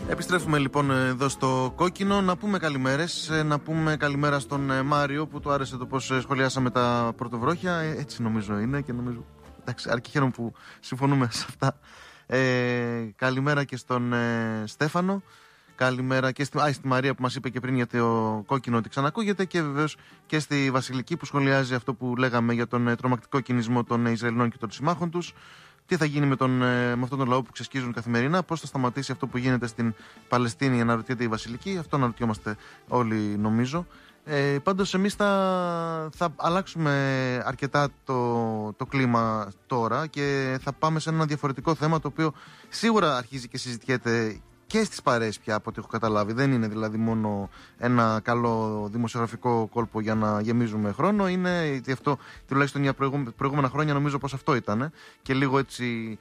Επιστρέφουμε λοιπόν εδώ στο Κόκκινο. Να πούμε καλημέρες. Να πούμε καλημέρα στον Μάριο που του άρεσε το πώς σχολιάσαμε τα πρωτοβρόχια. Έτσι νομίζω είναι και νομίζω. Εντάξει, αρκεί χαίρομαι που συμφωνούμε σε αυτά. Καλημέρα και στον Στέφανο. Καλημέρα και στη Μαρία που μας είπε και πριν για το Κόκκινο ότι ξανακούγεται. Και βεβαίως και στη Βασιλική που σχολιάζει αυτό που λέγαμε για τον τρομακτικό κινησμό των Ισραηλινών και των συμμάχων τους. Τι θα γίνει με αυτόν τον λαό που ξεσκίζουν καθημερινά, πώς θα σταματήσει αυτό που γίνεται στην Παλαιστίνη, αναρωτιέται η Βασιλική. Αυτό αναρωτιόμαστε όλοι, νομίζω. Πάντως, εμείς θα αλλάξουμε αρκετά το κλίμα τώρα και θα πάμε σε ένα διαφορετικό θέμα, το οποίο σίγουρα αρχίζει και συζητιέται και στις παρέες πια, από ό,τι έχω καταλάβει. Δεν είναι δηλαδή μόνο ένα καλό δημοσιογραφικό κόλπο για να γεμίζουμε χρόνο. Είναι γιατί αυτό, τουλάχιστον για προηγούμενα χρόνια, νομίζω πως αυτό ήταν. Και λίγο έτσι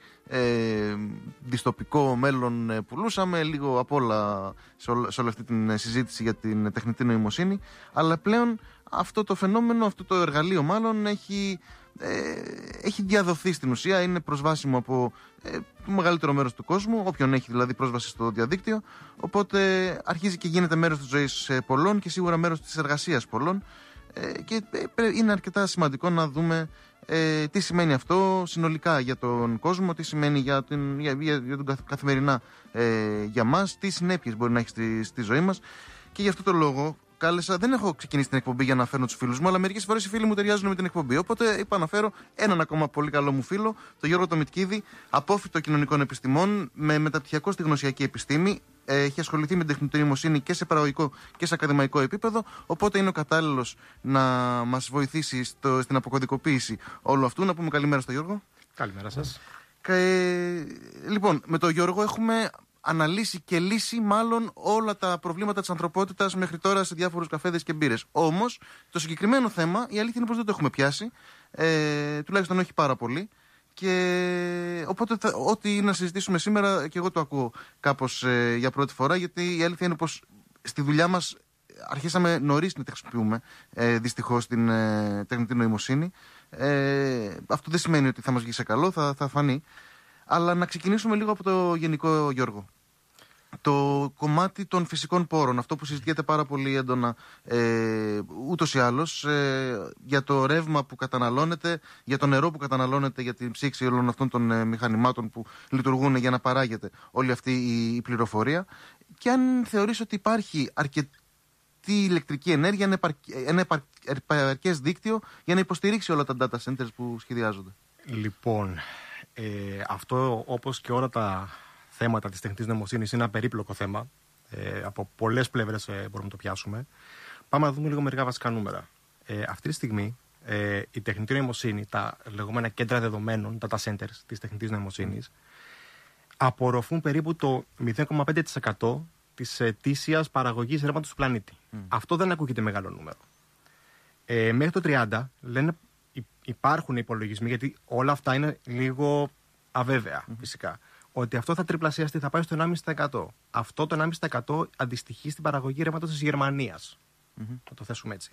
δυστοπικό μέλλον πουλούσαμε, λίγο απ' όλα σε όλη αυτή την συζήτηση για την τεχνητή νοημοσύνη. Αλλά πλέον αυτό το φαινόμενο, αυτό το εργαλείο μάλλον έχει διαδοθεί στην ουσία, είναι προσβάσιμο από το μεγαλύτερο μέρος του κόσμου, όποιον έχει δηλαδή πρόσβαση στο διαδίκτυο, οπότε αρχίζει και γίνεται μέρος της ζωής πολλών και σίγουρα μέρος της εργασίας πολλών και είναι αρκετά σημαντικό να δούμε τι σημαίνει αυτό συνολικά για τον κόσμο, τι σημαίνει για τον καθημερινά για μας, τι συνέπειες μπορεί να έχει στη ζωή μας. Και γι' αυτό το λόγο κάλεσα, δεν έχω ξεκινήσει την εκπομπή για να φέρνω τους φίλους μου, αλλά μερικές φορές οι φίλοι μου ταιριάζουν με την εκπομπή. Οπότε είπα να φέρω έναν ακόμα πολύ καλό μου φίλο, τον Γιώργο Τομιτκίδη, απόφοιτο κοινωνικών επιστημών, με μεταπτυχιακό στη γνωσιακή επιστήμη. Έχει ασχοληθεί με την τεχνητή νοημοσύνη και σε παραγωγικό και σε ακαδημαϊκό επίπεδο. Οπότε είναι ο κατάλληλος να μας βοηθήσει στην αποκωδικοποίηση όλου αυτού. Να πούμε καλημέρα στο Γιώργο. Καλημέρα σας. Λοιπόν, με τον Γιώργο έχουμε αναλύσει και λύσει μάλλον όλα τα προβλήματα της ανθρωπότητας μέχρι τώρα σε διάφορους καφέδες και μπύρες. Όμως, το συγκεκριμένο θέμα, η αλήθεια είναι πως δεν το έχουμε πιάσει, τουλάχιστον όχι πάρα πολύ. Και οπότε ό,τι να συζητήσουμε σήμερα και εγώ το ακούω κάπως για πρώτη φορά, γιατί η αλήθεια είναι πως στη δουλειά μας αρχίσαμε νωρίς να τη χρησιμοποιούμε δυστυχώς την τεχνητή νοημοσύνη. Αυτό δεν σημαίνει ότι θα μας βγει σε καλό, θα φανεί. Αλλά να ξεκινήσουμε λίγο από το γενικό, Γιώργο. Το κομμάτι των φυσικών πόρων, αυτό που συζητιέται πάρα πολύ έντονα ούτως ή άλλως, για το ρεύμα που καταναλώνεται, για το νερό που καταναλώνεται, για την ψήξη όλων αυτών των μηχανημάτων που λειτουργούν για να παράγεται όλη αυτή η πληροφορία. Και αν θεωρείς ότι υπάρχει αρκετή ηλεκτρική ενέργεια, ένα επαρκές δίκτυο για να υποστηρίξει όλα τα data centers που σχεδιάζονται. Λοιπόν, αυτό, όπως και όλα τα θέματα της τεχνητής νοημοσύνης, είναι ένα περίπλοκο θέμα. Από πολλές πλευρές μπορούμε να το πιάσουμε. Πάμε να δούμε λίγο μερικά βασικά νούμερα. Αυτή τη στιγμή η τεχνητή νοημοσύνη, τα λεγόμενα κέντρα δεδομένων, data centers της τεχνητής νοημοσύνης, απορροφούν περίπου το 0,5% της ετήσιας παραγωγής ρεύματος του πλανήτη. Αυτό δεν ακούγεται μεγάλο νούμερο. Μέχρι το 30 λένε υπάρχουν υπολογισμοί, γιατί όλα αυτά είναι λίγο αβέβαια φυσικά, ότι αυτό θα τριπλασιαστεί, θα πάει στο 1,5%. Αυτό το 1,5% αντιστοιχεί στην παραγωγή ρεύματος της Γερμανίας. Να το θέσουμε έτσι.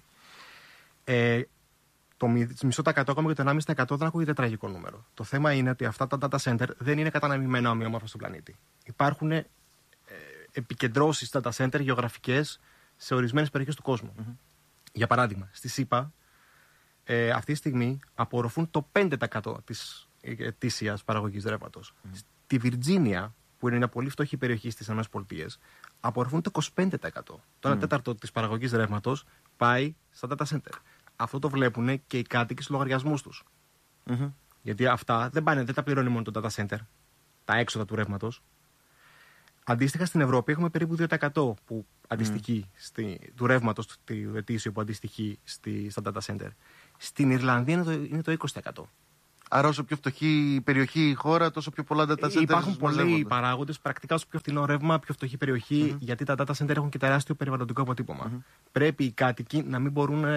Το μισό τα 100, ακόμα και το 1,5% δεν ακούγεται τραγικό νούμερο. Το θέμα είναι ότι αυτά τα data center δεν είναι καταναμημένα ομοιόμορφα στον πλανήτη. Υπάρχουν επικεντρώσεις data center γεωγραφικές σε ορισμένες περιοχές του κόσμου. Για παράδειγμα, στη ΣΥΠΑ αυτή τη στιγμή απορροφούν το 5% της ετήσιας παραγωγής ρεύματος. Στη Βιρτζίνια, που είναι μια πολύ φτωχή περιοχή στις ΗΠΑ, απορροφούν το 25%. Το 1 τέταρτο της παραγωγής ρεύματος πάει στα data center. Αυτό το βλέπουν και οι κάτοικοι στους λογαριασμούς τους. Γιατί αυτά δεν τα πληρώνει μόνο το data center, τα έξοδα του ρεύματος. Αντίστοιχα, στην Ευρώπη έχουμε περίπου 2% που αντιστοιχεί του ρεύματος του ετήσιου που αντιστοιχεί στα data center. Στην Ιρλανδία είναι το 20%. Άρα, όσο πιο φτωχή η περιοχή, η χώρα, τόσο πιο πολλά data centers. Υπάρχουν πολλοί παράγοντες. Πρακτικά, όσο πιο φθηνό ρεύμα, πιο φτωχή περιοχή, γιατί τα data center έχουν και τεράστιο περιβαλλοντικό αποτύπωμα. Πρέπει οι κάτοικοι να μην μπορούν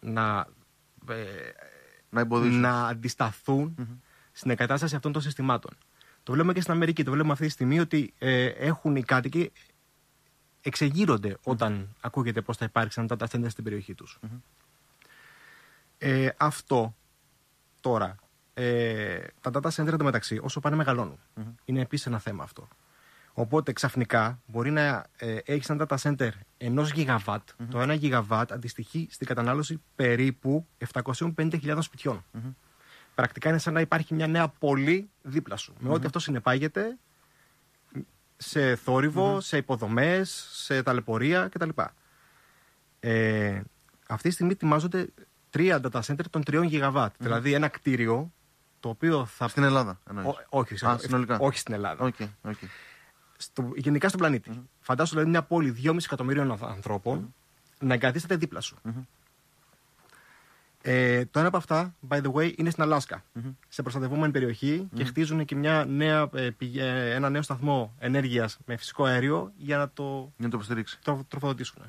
να αντισταθούν στην εγκατάσταση αυτών των συστημάτων. Το βλέπουμε και στην Αμερική. Το βλέπουμε αυτή τη στιγμή ότι έχουν οι κάτοικοι εξεγείρονται όταν ακούγεται πως θα υπάρξει ένα data center στην περιοχή τους. Αυτό τώρα. Τα data center εντωμεταξύ, όσο πάνε μεγαλώνουν. Είναι επίσης ένα θέμα αυτό. Οπότε ξαφνικά μπορεί να έχει ένα data center 1 γιγαβάτ. Το 1 γιγαβάτ αντιστοιχεί στην κατανάλωση περίπου 750.000 σπιτιών. Πρακτικά είναι σαν να υπάρχει μια νέα πόλη δίπλα σου. Με ό,τι αυτό συνεπάγεται σε θόρυβο, σε υποδομές, σε ταλαιπωρία κτλ. Αυτή τη στιγμή ετοιμάζονται 3 data center των 3 γιγαβάτ. Δηλαδή ένα κτίριο το οποίο θα. Στην Ελλάδα, όχι, συνολικά. Όχι στην Ελλάδα. Okay. Γενικά στον πλανήτη. Φαντάσου δηλαδή μια πόλη 2,5 εκατομμυρίων ανθρώπων να εγκαθίσταται δίπλα σου. Το ένα από αυτά, by the way, είναι στην Αλάσκα. Σε προστατευόμενη περιοχή και χτίζουν και ένα νέο σταθμό ενέργειας με φυσικό αέριο για να το τροφοδοτήσουν.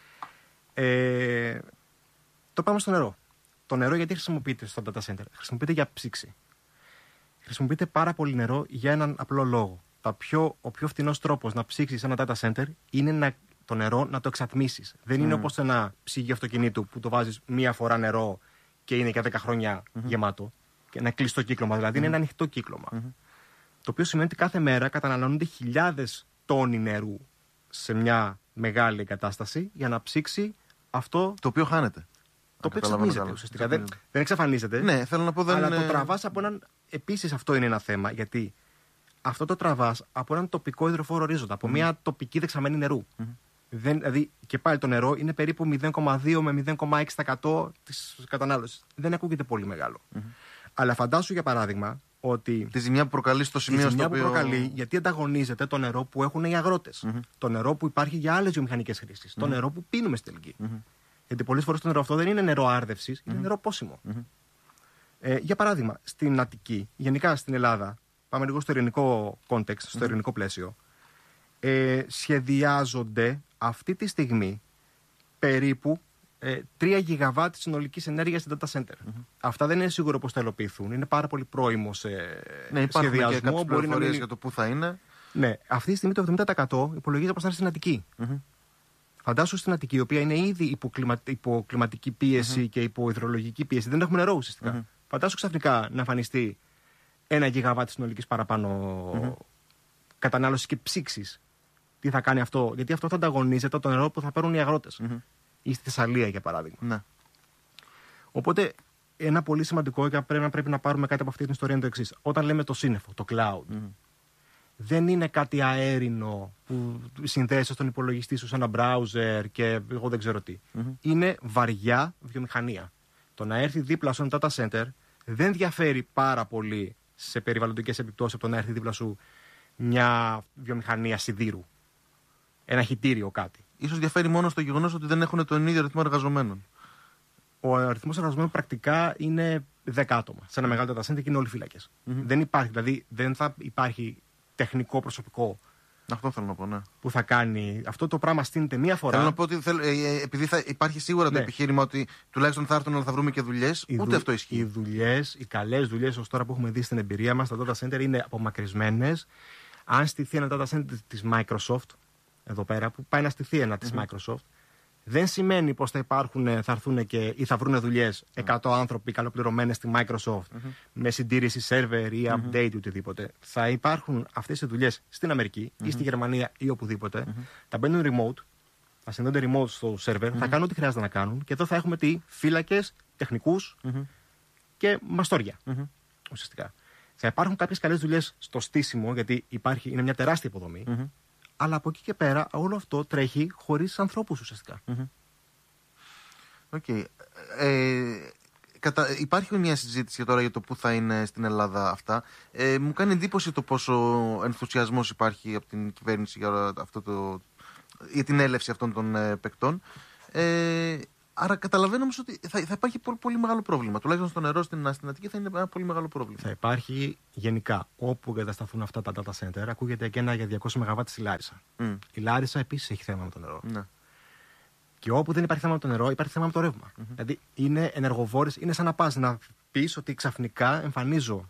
Το πάμε στο νερό. Το νερό γιατί χρησιμοποιείται στο data center? Χρησιμοποιείται για ψήξη. Χρησιμοποιείται πάρα πολύ νερό για έναν απλό λόγο. Ο πιο φτηνός τρόπος να ψήξεις ένα data center είναι το νερό να το εξατμίσεις. Δεν είναι όπως ένα ψυγείο αυτοκινήτου που το βάζεις μία φορά νερό και είναι για 10 χρόνια γεμάτο. Και ένα κλειστό κύκλωμα, δηλαδή είναι ένα ανοιχτό κύκλωμα. Το οποίο σημαίνει ότι κάθε μέρα καταναλώνονται χιλιάδες τόνοι νερού σε μια μεγάλη εγκατάσταση για να ψήξει αυτό. Το οποίο χάνεται. Το οποίο εξαφανίζεται ουσιαστικά. Δεν εξαφανίζεται. Ναι, θέλω να πω αλλά το τραβάς από έναν. Επίσης αυτό είναι ένα θέμα, γιατί αυτό το τραβάς από έναν τοπικό υδροφόρο ορίζοντα, από μια τοπική δεξαμένη νερού. Δηλαδή και πάλι το νερό είναι περίπου 0,2 με 0,6% της κατανάλωσης. Δεν ακούγεται πολύ μεγάλο. Αλλά φαντάσου για παράδειγμα ότι. Τη ζημιά που προκαλεί στο σημείο στο οποίο. Που προκαλεί γιατί ανταγωνίζεται το νερό που έχουν οι αγρότες. Το νερό που υπάρχει για άλλες βιομηχανικές χρήσεις. Το νερό που πίνουμε στην τελική. Γιατί πολλές φορές το νερό αυτό δεν είναι νερό άρδευσης, είναι νερό πόσιμο. Για παράδειγμα, στην Αττική, γενικά στην Ελλάδα, πάμε λίγο στο ειρηνικό context, στο ειρηνικό πλαίσιο, σχεδιάζονται αυτή τη στιγμή περίπου 3 γιγαβάτ συνολικής ενέργειας στην data center. Αυτά δεν είναι σίγουρο πώς θα υλοποιηθούν. Είναι πάρα πολύ πρόημο σε σχεδιασμό. Και κάποιες πληροφορίες για το πού θα είναι. Ναι, αυτή τη στιγμή το 70% υπολογίζεται πως θα είναι στην Αττική. Φαντάσου στην Αττική, η οποία είναι ήδη υπό κλιματική πίεση και υπό υδρολογική πίεση. Δεν έχουμε νερό ουσιαστικά. Φαντάσου ξαφνικά να εμφανιστεί 1 γιγαβάτ συνολικής παραπάνω κατανάλωση και ψήξης. Τι θα κάνει αυτό? Γιατί αυτό θα ανταγωνίζεται το νερό που θα παίρνουν οι αγρότες. Ή στη Θεσσαλία, για παράδειγμα. Ναι. Οπότε, ένα πολύ σημαντικό και πρέπει να πάρουμε κάτι από αυτή την ιστορία είναι το εξής. Όταν λέμε το σύννεφο, το cloud, δεν είναι κάτι αέρινο που συνδέεσαι στον υπολογιστή σου σε ένα browser και εγώ δεν ξέρω τι. Είναι βαριά βιομηχανία. Το να έρθει δίπλα σου ένα data center δεν διαφέρει πάρα πολύ σε περιβαλλοντικές επιπτώσεις από το να έρθει δίπλα σου μια βιομηχανία σιδήρου. Ένα χυτήριο κάτι. Ίσως διαφέρει μόνο στο γεγονός ότι δεν έχουν τον ίδιο αριθμό εργαζομένων. Ο αριθμός εργαζομένων πρακτικά είναι 10 άτομα. Σε ένα μεγάλο data center και είναι όλοι φύλακες. Δεν υπάρχει, δηλαδή δεν θα υπάρχει τεχνικό προσωπικό. Αυτό θέλω να πω, ναι. Που θα κάνει. Αυτό το πράγμα στείνεται μία φορά. Θέλω να πω ότι επειδή υπάρχει σίγουρα το επιχείρημα ότι τουλάχιστον θα έρθουν αλλά θα βρούμε και δουλειές, ούτε αυτό ισχύει. Οι δουλειές, οι καλές δουλειές ως τώρα που έχουμε δει στην εμπειρία μας, τα data center είναι απομακρυσμένες. Αν στηθεί ένα data center της Microsoft, εδώ πέρα, που πάει να στηθεί ένα της Microsoft, δεν σημαίνει πως θα έρθουν ή θα βρουν δουλειές 100 άνθρωποι καλοπληρωμένες στη Microsoft με συντήρηση server ή update ή οτιδήποτε. Θα υπάρχουν αυτές οι δουλειές στην Αμερική ή στη Γερμανία ή οπουδήποτε. Τα μπαίνουν remote, θα συνδέονται remote στο server, θα κάνουν ό,τι χρειάζεται να κάνουν και εδώ θα έχουμε φύλακες, τεχνικούς και μαστόρια. Ουσιαστικά. Θα υπάρχουν κάποιες καλές δουλειές στο στήσιμο, γιατί είναι μια τεράστια υποδομή. Αλλά από εκεί και πέρα όλο αυτό τρέχει χωρίς ανθρώπους ουσιαστικά. Okay. Υπάρχει μια συζήτηση τώρα για το πού θα είναι στην Ελλάδα αυτά. Μου κάνει εντύπωση το πόσο ενθουσιασμός υπάρχει από την κυβέρνηση για την έλευση αυτών των παικτών. Άρα καταλαβαίνω όμως ότι θα υπάρχει πολύ, πολύ μεγάλο πρόβλημα. Τουλάχιστον στο νερό στην Αττική θα είναι ένα πολύ μεγάλο πρόβλημα. Θα υπάρχει γενικά όπου εγκατασταθούν αυτά τα data center. Ακούγεται και ένα για 200 MW στη Λάρισα. Η Λάρισα επίσης έχει θέμα με το νερό. Ναι. Και όπου δεν υπάρχει θέμα με το νερό, υπάρχει θέμα με το ρεύμα. Δηλαδή είναι ενεργοβόρες, είναι σαν να πας να πεις ότι ξαφνικά εμφανίζω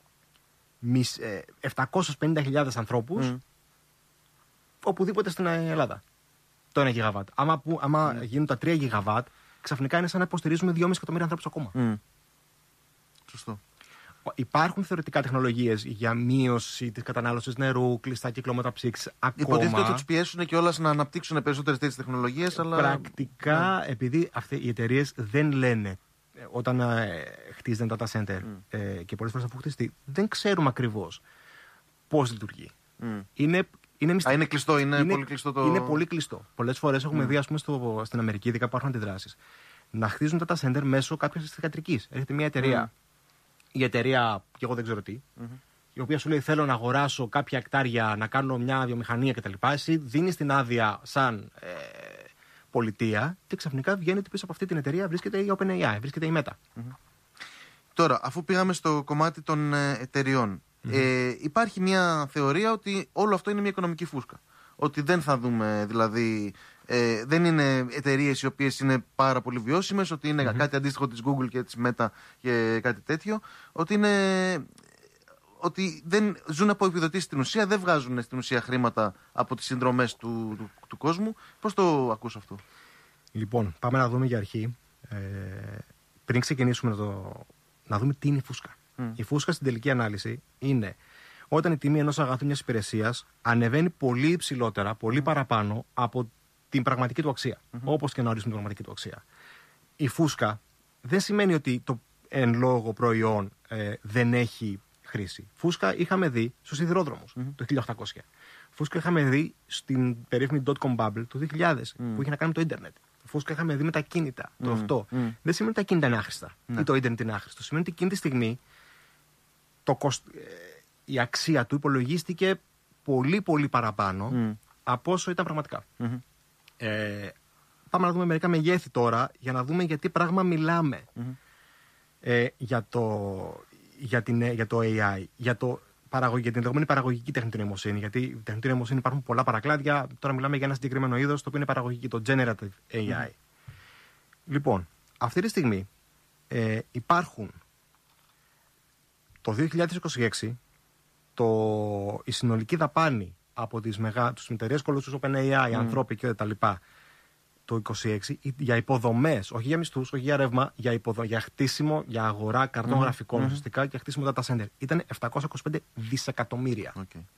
750.000 ανθρώπους οπουδήποτε στην Ελλάδα. Το 1 γιγαβάτ. Άμα γίνουν τα 3 γιγαβάτ, ξαφνικά είναι σαν να υποστηρίζουμε 2,5 εκατομμύρια ανθρώπους ακόμα. Σωστό. υπάρχουν θεωρητικά τεχνολογίες για μείωση της κατανάλωσης νερού, κλειστά κυκλώματα ψήξης. Υποτίθεται ότι θα τους πιέσουν κιόλας να αναπτύξουν περισσότερες τέτοιες τεχνολογίες, αλλά. Πρακτικά, επειδή οι εταιρείες δεν λένε όταν χτίζουν data center και πολλές φορές αφού χτιστεί, δεν ξέρουμε ακριβώς πώς λειτουργεί. Είναι κλειστό, είναι πολύ κλειστό το. Είναι πολύ κλειστό. Πολλές φορές έχουμε δει, ας πούμε, στην Αμερική, ειδικά υπάρχουν αντιδράσεις, να χτίζουν data center μέσω κάποιας θηγατρικής. Έρχεται μια εταιρεία, η εταιρεία, και εγώ δεν ξέρω τι, η οποία σου λέει: θέλω να αγοράσω κάποια εκτάρια, να κάνω μια βιομηχανία κτλ. Εσύ δίνεις την άδεια σαν πολιτεία και ξαφνικά βγαίνει ότι πίσω από αυτή την εταιρεία βρίσκεται η OpenAI, βρίσκεται η Meta. Τώρα, αφού πήγαμε στο κομμάτι των εταιριών, υπάρχει μια θεωρία ότι όλο αυτό είναι μια οικονομική φούσκα. Ότι δεν θα δούμε, δηλαδή, δεν είναι εταιρείες οι οποίες είναι πάρα πολύ βιώσιμες, ότι είναι κάτι αντίστοιχο της Google και της Meta και κάτι τέτοιο, ότι δεν ζουν από επιδοτήσεις στην ουσία, δεν βγάζουν στην ουσία χρήματα από τις συνδρομές του κόσμου. Πώς το ακούς αυτό? Λοιπόν, πάμε να δούμε για αρχή, πριν ξεκινήσουμε να δούμε τι είναι η φούσκα. Η φούσκα στην τελική ανάλυση είναι όταν η τιμή ενός αγαθού, μιας υπηρεσίας, ανεβαίνει πολύ υψηλότερα, πολύ παραπάνω από την πραγματική του αξία. Όπως και να ορίσουμε την πραγματική του αξία. Η φούσκα δεν σημαίνει ότι το εν λόγω προϊόν δεν έχει χρήση. Φούσκα είχαμε δει στους σιδηρόδρομους το 1800. Φούσκα είχαμε δει στην περίφημη dot-com bubble το 2000 που είχε να κάνει με το ίντερνετ. Φούσκα είχαμε δει με τα κίνητα το αυτό. Δεν σημαίνει ότι τα κίνητα είναι άχρηστα ή το ίντερνετ είναι άχρηστο. Σημαίνει ότι εκείνη τη στιγμή η αξία του υπολογίστηκε πολύ πολύ παραπάνω από όσο ήταν πραγματικά. Πάμε να δούμε μερικά μεγέθη τώρα για να δούμε γιατί πράγμα μιλάμε για το AI, για την λεγόμενη παραγωγική τεχνητή νοημοσύνη. Γιατί η τεχνητή νοημοσύνη υπάρχουν πολλά παρακλάδια. Τώρα μιλάμε για ένα συγκεκριμένο είδος το οποίο είναι παραγωγική, το generative AI. Λοιπόν, αυτή τη στιγμή υπάρχουν το 2026 η συνολική δαπάνη από τις εταιρείες κολοσσούς OpenAI, Anthropic και τα λοιπά, το 26 για υποδομές, όχι για μισθούς, όχι για ρεύμα, για χτίσιμο, για αγορά καρτών γραφικών ουσιαστικά και χτίσιμο data center. Ήταν 725 δισεκατομμύρια.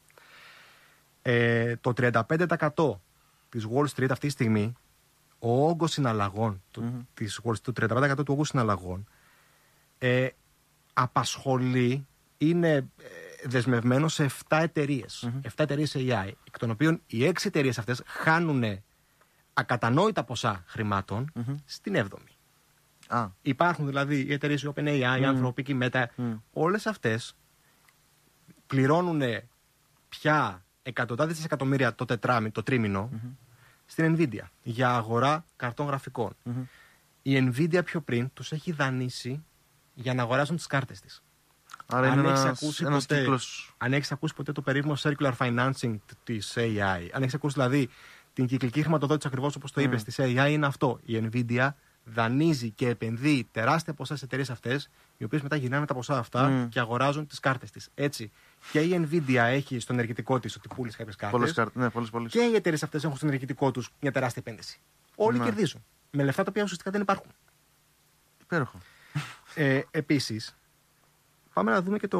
Το 35% της Wall Street αυτή τη στιγμή, ο όγκος συναλλαγών της Wall Street, το 35% του όγκου συναλλαγών απασχολεί, είναι δεσμευμένο σε 7 εταιρείες. 7 εταιρείες AI, εκ των οποίων οι 6 εταιρείες αυτές χάνουν ακατανόητα ποσά χρημάτων στην 7η. Υπάρχουν δηλαδή οι εταιρείες η OpenAI, η Anthropic, η Meta. Όλες αυτές πληρώνουν πια εκατοντάδες δισεκατομμύρια το τρίμηνο στην Nvidia για αγορά καρτών γραφικών. Η Nvidia πιο πριν τους έχει δανείσει για να αγοράσουν τις κάρτες της. Άρα αν έχεις ακούσει ποτέ το περίφημο circular financing της AI, αν έχεις ακούσει δηλαδή την κυκλική χρηματοδότηση ακριβώς όπως το είπες της AI, είναι αυτό. Η Nvidia δανείζει και επενδύει τεράστια ποσά στις εταιρείες αυτές, οι οποίες μετά γυρνάνε τα ποσά αυτά και αγοράζουν τις κάρτες της. Έτσι. Και η Nvidia έχει στο ενεργητικό της ότι πούλησε κάποιες κάρτες. Και οι εταιρείες αυτές έχουν στο ενεργητικό τους μια τεράστια επένδυση. Όλοι κερδίζουν. Με λεφτά τα οποία ουσιαστικά δεν υπάρχουν. Υπέροχο. Επίσης, πάμε να δούμε και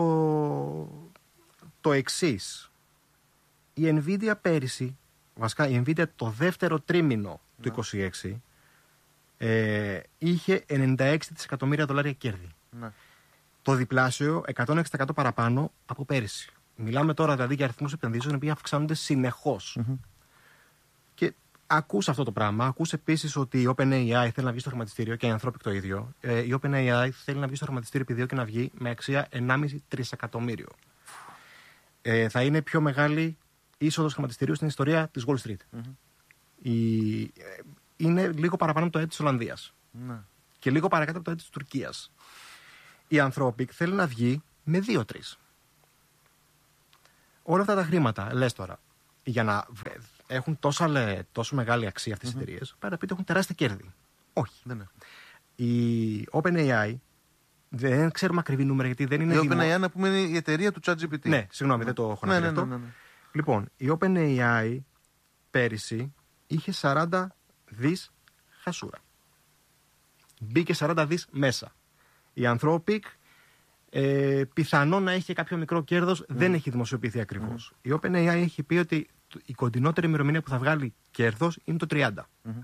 το εξής. Η Nvidia πέρυσι, βασικά η Nvidia το δεύτερο τρίμηνο του 2026 είχε 96 δισεκατομμύρια δολάρια κέρδη. Το διπλάσιο, 160% παραπάνω από πέρυσι. Μιλάμε τώρα δηλαδή για αριθμούς επενδύσεων που αυξάνονται συνεχώς. Και ακούς αυτό το πράγμα. Ακούς επίσης ότι η OpenAI θέλει να βγει στο χρηματιστήριο και η Anthropic το ίδιο. Η OpenAI θέλει να βγει στο χρηματιστήριο επειδή και να βγει με αξία 1,5 τρισεκατομμύριο. Θα είναι η πιο μεγάλη είσοδος χρηματιστηρίου στην ιστορία της Wall Street. Είναι λίγο παραπάνω από το έτη της Ολλανδίας. Και λίγο παρακάτω από το έτη της Τουρκίας. Η Anthropic θέλει να βγει με 2-3. Όλα αυτά τα χρήματα, λες τώρα, για να έχουν τόσο μεγάλη αξία αυτές οι εταιρείες, πέρα πείτε έχουν τεράστια κέρδη. Όχι. Η OpenAI, δεν ξέρουμε ακριβή νούμερα γιατί δεν είναι. Η OpenAI, να πούμε, είναι η εταιρεία του ChatGPT. Ναι, συγγνώμη, δεν το έχω αναφέρει αυτό. Λοιπόν, η OpenAI πέρυσι είχε 40 δις χασούρα. Μπήκε 40 δις μέσα. Η Anthropic Πιθανό να έχει και κάποιο μικρό κέρδος, δεν έχει δημοσιοποιηθεί ακριβώς. Η OpenAI έχει πει ότι η κοντινότερη ημερομηνία που θα βγάλει κέρδος είναι το 30.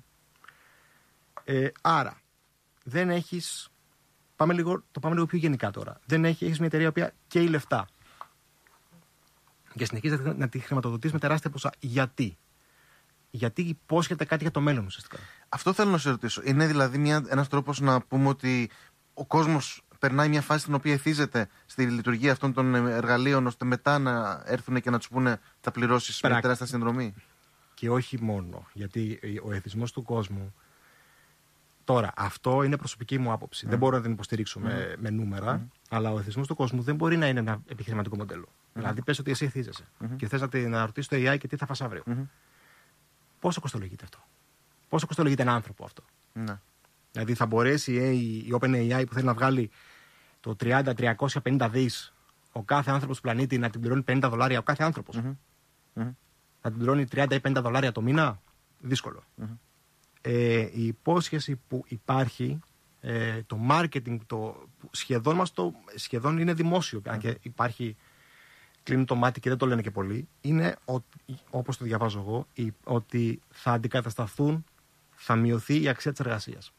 Άρα, δεν έχεις. Πάμε λίγο πιο γενικά τώρα. Έχεις μια εταιρεία που καίει λεφτά. Και συνεχίζει να τη χρηματοδοτείς με τεράστια ποσά. Γιατί υπόσχεται κάτι για το μέλλον ουσιαστικά. Αυτό θέλω να σε ρωτήσω. Είναι δηλαδή ένας τρόπος να πούμε ότι ο κόσμος περνάει μια φάση στην οποία εθίζεται στη λειτουργία αυτών των εργαλείων, ώστε μετά να έρθουν και να τους πούνε θα πληρώσεις μια τεράστια συνδρομή. Και όχι μόνο. Γιατί ο εθισμός του κόσμου. Τώρα, αυτό είναι προσωπική μου άποψη. Δεν μπορώ να την υποστηρίξω με νούμερα, αλλά ο εθισμός του κόσμου δεν μπορεί να είναι ένα επιχειρηματικό μοντέλο. Δηλαδή, πες ότι εσύ εθίζεσαι και θες να ρωτήσεις το AI και τι θα φας αύριο. Πόσο κοστολογείται αυτό? Πόσο κοστολογείται ένα άνθρωπο αυτό? Δηλαδή, θα μπορέσει η OpenAI που θέλει να βγάλει το 30-350 δις ο κάθε άνθρωπος του πλανήτη να την πληρώνει $50 ο κάθε άνθρωπος? Θα την πληρώνει $30 ή $50 το μήνα? Δύσκολο. Η υπόσχεση που υπάρχει, το marketing, σχεδόν είναι δημόσιο, αν και υπάρχει, κλείνει το μάτι και δεν το λένε και πολλοί, είναι όπως το διαβάζω εγώ, ότι θα αντικατασταθούν, θα μειωθεί η αξία της εργασίας.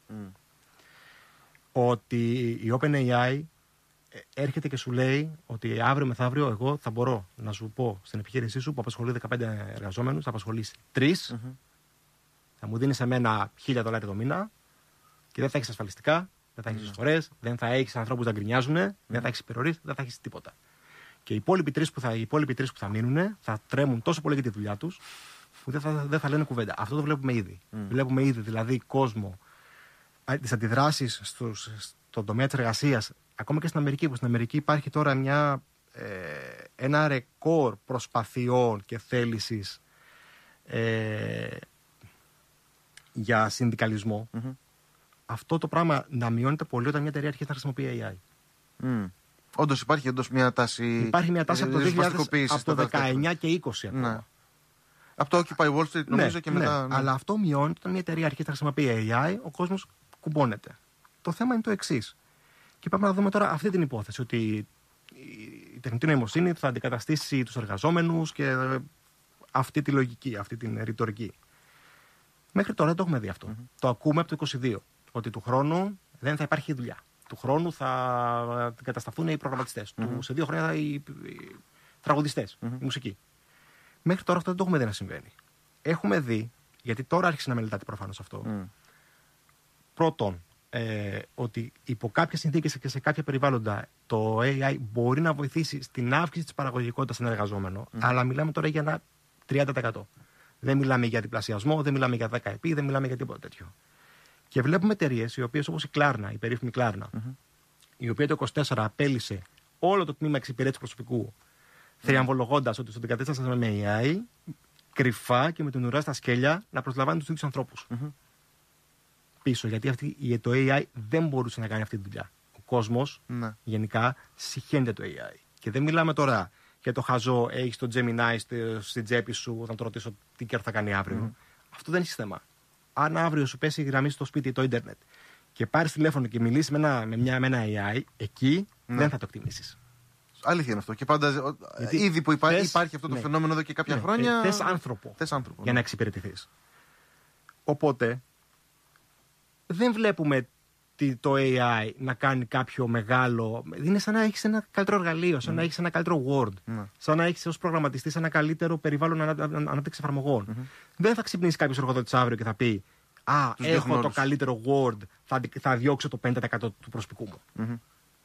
Ότι η OpenAI έρχεται και σου λέει ότι αύριο μεθαύριο εγώ θα μπορώ να σου πω στην επιχείρησή σου που απασχολεί 15 εργαζόμενους, θα απασχολήσει 3, θα μου δίνεις εμένα $1,000 το μήνα και δεν θα έχεις ασφαλιστικά, δεν θα έχεις εισφορές, δεν θα έχεις ανθρώπους να γκρινιάζουν, δεν θα έχεις υπερορίες, δεν θα έχεις τίποτα. Και οι υπόλοιποι τρεις που θα μείνουν θα τρέμουν τόσο πολύ για τη δουλειά τους που δεν θα λένε κουβέντα. Αυτό το βλέπουμε ήδη. Βλέπουμε ήδη δηλαδή κόσμο, τις αντιδράσεις στον τομέα της εργασίας, ακόμα και στην Αμερική, που στην Αμερική υπάρχει τώρα ένα ρεκόρ προσπαθειών και θέλησης για συνδικαλισμό. Αυτό το πράγμα να μειώνεται πολύ όταν μια εταιρεία αρχίζει να χρησιμοποιεί AI. Όντως υπάρχει μια τάση. Υπάρχει μια τάση από το 19 και 20 ακόμα. Ναι. Από το Occupy Wall Street νομίζω και μετά. Ναι. Αλλά αυτό μειώνεται όταν μια εταιρεία αρχίζει να χρησιμοποιεί AI, ο κόσμος κουμπώνεται. Το θέμα είναι το εξής. Και πάμε να δούμε τώρα αυτή την υπόθεση, ότι η τεχνητή νοημοσύνη θα αντικαταστήσει τους εργαζόμενους και αυτή τη λογική, αυτή την ρητορική. Μέχρι τώρα δεν το έχουμε δει αυτό. Το ακούμε από το 22. Ότι του χρόνου δεν θα υπάρχει δουλειά. Του χρόνου θα αντικατασταθούν οι προγραμματιστές. Σε 2 χρόνια οι τραγουδιστές, η μουσική. Μέχρι τώρα αυτό δεν το έχουμε δει να συμβαίνει. Έχουμε δει, γιατί τώρα άρχισε να μελετάτε προφανώς αυτό. Πρώτον, ότι υπό κάποιες συνθήκες και σε κάποια περιβάλλοντα το AI μπορεί να βοηθήσει στην αύξηση της παραγωγικότητας στον εργαζόμενο, αλλά μιλάμε τώρα για ένα 30%. Δεν μιλάμε για διπλασιασμό, δεν μιλάμε για 10 δεν μιλάμε για τίποτα τέτοιο. Και βλέπουμε εταιρείες οι οποίες, όπως η Κλάρνα, η περίφημη Κλάρνα, η οποία το 24 απέλυσε όλο το τμήμα εξυπηρέτησης προσωπικού, θριαμβολογώντας ότι στον αντικατέστασαν με AI, κρυφά και με την ουρά στα σκέλια να προσλαμβάνει τους ίδιους ανθρώπους. Πίσω, γιατί το AI δεν μπορούσε να κάνει αυτή τη δουλειά. Ο κόσμος γενικά συχαίνεται το AI. Και δεν μιλάμε τώρα για το χαζό, έχεις το Gemini στην τσέπη σου, θα το ρωτήσω τι καιρό θα κάνει αύριο. Αυτό δεν έχει θέμα. Αν αύριο σου πέσει η γραμμή στο σπίτι, το ίντερνετ, και πάρεις τηλέφωνο και μιλήσεις με ένα AI, εκεί δεν θα το εκτιμήσεις. Αλήθεια είναι αυτό. Και πάντα ήδη που υπάρχει αυτό το φαινόμενο εδώ και κάποια χρόνια. Θες άνθρωπο για να εξυπηρετηθείς. Οπότε δεν βλέπουμε το AI να κάνει κάποιο μεγάλο. Είναι σαν να έχεις ένα καλύτερο εργαλείο, σαν να έχεις ένα καλύτερο Word, σαν να έχεις ως προγραμματιστής ένα καλύτερο περιβάλλον ανάπτυξη εφαρμογών. Δεν θα ξυπνήσει κάποιος εργοδότης αύριο και θα πει έχω το καλύτερο Word, θα διώξω το 50% του προσωπικού μου.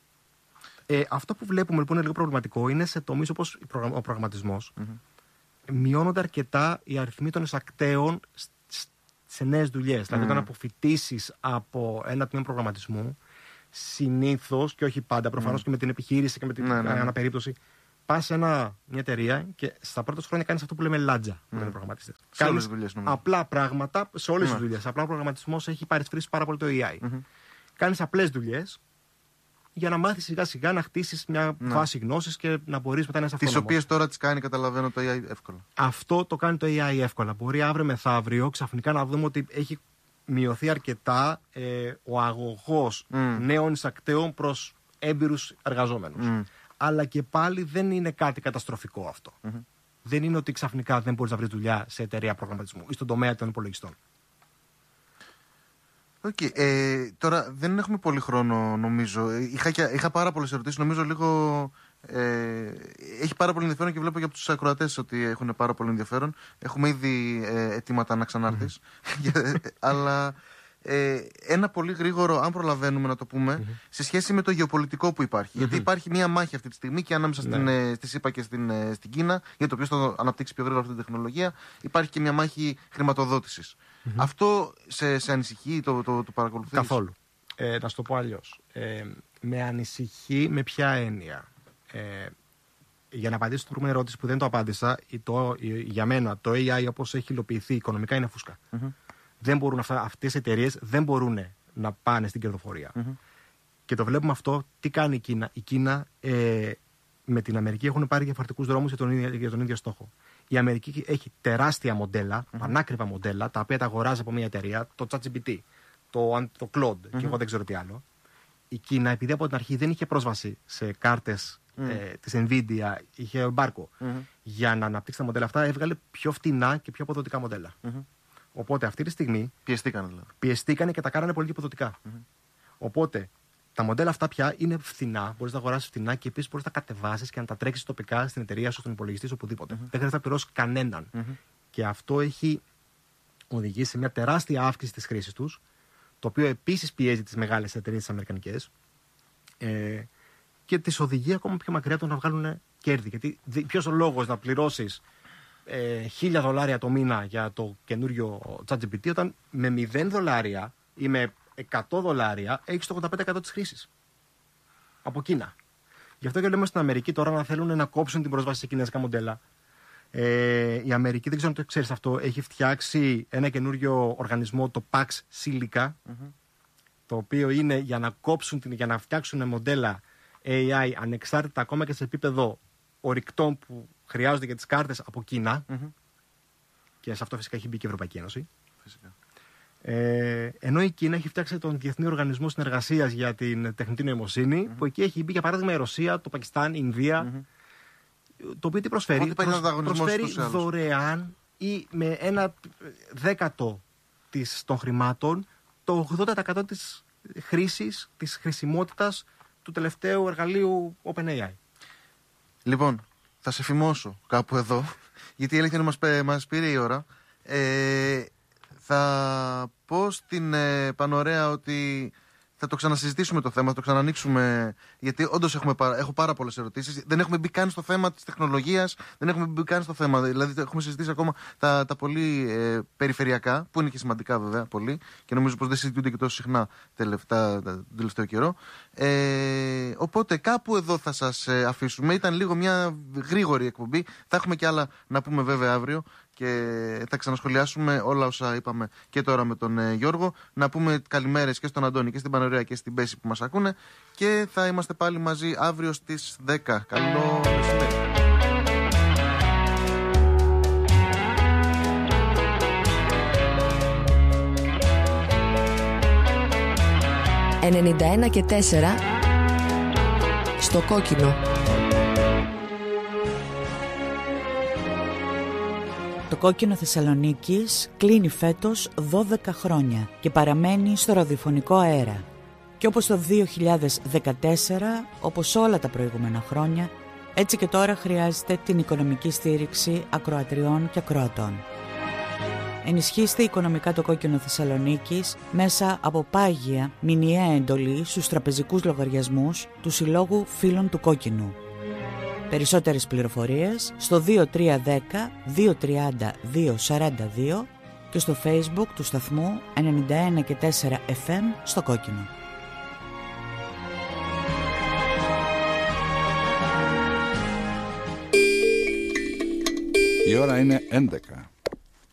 Αυτό που βλέπουμε λοιπόν είναι λίγο προβληματικό, είναι σε τομείς όπως ο προγραμματισμός. Μειώνονται αρκετά οι αριθμοί των εισακτέων σε νέες δουλειές. Δηλαδή, όταν αποφοιτήσεις από ένα τμήμα προγραμματισμού, συνήθως και όχι πάντα, προφανώς και με την επιχείρηση και με την αναπερίπτωση, πας σε μια εταιρεία και στα πρώτα χρόνια κάνεις αυτό που λέμε λάτζα. Που λένε προγραμματιστές. Κάνεις απλά πράγματα σε όλες τις δουλειές. Απλά ο προγραμματισμός έχει παρισφρήσει πάρα πολύ το AI. Κάνεις απλές δουλειές για να μάθεις σιγά σιγά να χτίσεις μια βάση γνώσης και να μπορείς μετά να είσαι αυτόνομος. Τις οποίες τώρα τις κάνει, καταλαβαίνω, το AI εύκολα. Αυτό το κάνει το AI εύκολα. Μπορεί αύριο μεθαύριο ξαφνικά να δούμε ότι έχει μειωθεί αρκετά ο αγωγός νέων εισακτέων προς έμπειρους εργαζόμενους. Αλλά και πάλι δεν είναι κάτι καταστροφικό αυτό. Δεν είναι ότι ξαφνικά δεν μπορείς να βρεις δουλειά σε εταιρεία προγραμματισμού ή στον τομέα των υπολογιστών. Okay. Τώρα δεν έχουμε πολύ χρόνο, νομίζω. Είχα πάρα πολλές ερωτήσεις. Νομίζω λίγο. Έχει πάρα πολύ ενδιαφέρον και βλέπω και από τους ακροατές ότι έχουν πάρα πολύ ενδιαφέρον. Έχουμε ήδη αιτήματα να ξανάρθεις. Αλλά ένα πολύ γρήγορο, αν προλαβαίνουμε να το πούμε, σε σχέση με το γεωπολιτικό που υπάρχει. Γιατί υπάρχει μία μάχη αυτή τη στιγμή και ανάμεσα στη ΣΥΠΑ και στην Κίνα, για το ποιος θα αναπτύξει πιο γρήγορα αυτή την τεχνολογία. Υπάρχει και μία μάχη χρηματοδότησης. Αυτό σε ανησυχεί, το παρακολουθείς? Καθόλου. Να σου το πω αλλιώς. Με ανησυχεί με ποια έννοια? Για να απαντήσω στην προηγούμενη ερώτηση που δεν το απάντησα, για μένα το AI όπως έχει υλοποιηθεί οικονομικά είναι φούσκα. Δεν μπορούν αυτές οι εταιρείες δεν μπορούν να πάνε στην κερδοφορία. Και το βλέπουμε αυτό. Τι κάνει η Κίνα? Η Κίνα με την Αμερική έχουν πάρει διαφορετικούς δρόμους για τον ίδιο στόχο. Η Αμερική έχει τεράστια μοντέλα, πανάκριβα μοντέλα, τα οποία τα αγοράζει από μια εταιρεία, το ChatGPT, το Claude και εγώ δεν ξέρω τι άλλο. Η Κίνα, επειδή από την αρχή δεν είχε πρόσβαση σε κάρτες της Nvidia, είχε εμπάρκο για να αναπτύξει τα μοντέλα αυτά, έβγαλε πιο φτηνά και πιο αποδοτικά μοντέλα. Οπότε αυτή τη στιγμή πιεστήκανε και τα κάνανε πολύ αποδοτικά. Οπότε τα μοντέλα αυτά πια είναι φθηνά, μπορείς να αγοράσεις φθηνά και επίσης μπορείς να τα κατεβάσεις και να τα τρέξεις τοπικά στην εταιρεία σου, στον υπολογιστή σου, οπουδήποτε. Δεν χρειάζεται να πληρώσεις κανέναν. Και αυτό έχει οδηγήσει σε μια τεράστια αύξηση της χρήσης τους, το οποίο επίσης πιέζει τις μεγάλες εταιρείες τις αμερικανικές και τις οδηγεί ακόμα πιο μακριά το να βγάλουν κέρδη. Γιατί ποιος ο λόγος να πληρώσεις $1,000 το μήνα για το καινούριο ChatGPT όταν με $0 ή με $100 έχεις το 85% της χρήσης από Κίνα. Γι' αυτό και λέμε στην Αμερική τώρα να θέλουν να κόψουν την πρόσβαση σε κινέζικα μοντέλα. Η Αμερική, δεν ξέρω αν το ξέρεις αυτό, έχει φτιάξει ένα καινούριο οργανισμό, το Pax Silica, το οποίο είναι για να κόψουν, για να φτιάξουν μοντέλα AI ανεξάρτητα ακόμα και σε επίπεδο ορυκτών που χρειάζονται για τις κάρτες από Κίνα. Και σε αυτό φυσικά έχει μπει και η Ευρωπαϊκή Ένωση. Ενώ η Κίνα έχει φτιάξει τον Διεθνή Οργανισμό Συνεργασίας για την Τεχνητή Νοημοσύνη, που εκεί έχει μπει για παράδειγμα η Ρωσία, το Πακιστάν, η Ινδία. Το οποίο τι προσφέρει? Προσφέρει δωρεάν ή με 1/10 των χρημάτων το 80% της χρήσης, της χρησιμότητας του τελευταίου εργαλείου OpenAI. Λοιπόν, θα σε φημώσω κάπου εδώ, γιατί η αλήθεια είναι μας πήρε η ώρα. Θα πω στην Πανωρέα ότι θα το ξανασυζητήσουμε το θέμα, θα το ξανανοίξουμε, γιατί όντως έχω πάρα πολλές ερωτήσεις. Δεν έχουμε μπει καν στο θέμα της τεχνολογίας, δεν έχουμε μπει καν στο θέμα. Δηλαδή, έχουμε συζητήσει ακόμα τα πολύ περιφερειακά, που είναι και σημαντικά βέβαια πολύ, και νομίζω πως δεν συζητούνται και τόσο συχνά τον τελευταίο καιρό. Οπότε κάπου εδώ θα σας αφήσουμε. Ήταν λίγο μια γρήγορη εκπομπή. Θα έχουμε και άλλα να πούμε βέβαια αύριο. Και θα ξανασχολιάσουμε όλα όσα είπαμε και τώρα με τον Γιώργο. Να πούμε καλημέρες και στον Αντώνη και στην Πανωρέα και στην Πέση που μας ακούνε. Και θα είμαστε πάλι μαζί αύριο στις 10. Καλό μεσημέρι. 91,4 στο κόκκινο. Το κόκκινο Θεσσαλονίκης κλείνει φέτος 12 χρόνια και παραμένει στο ραδιοφωνικό αέρα. Και όπως το 2014, όπως όλα τα προηγούμενα χρόνια, έτσι και τώρα χρειάζεται την οικονομική στήριξη ακροατριών και ακροατών. Ενισχύστε οικονομικά το κόκκινο Θεσσαλονίκης μέσα από πάγια μηνιαία εντολή στους τραπεζικούς λογαριασμούς του Συλλόγου Φίλων του Κόκκινου. Περισσότερες πληροφορίες στο 2310 230 242 και στο Facebook του σταθμού 91,4 FM στο κόκκινο. Η ώρα είναι 11.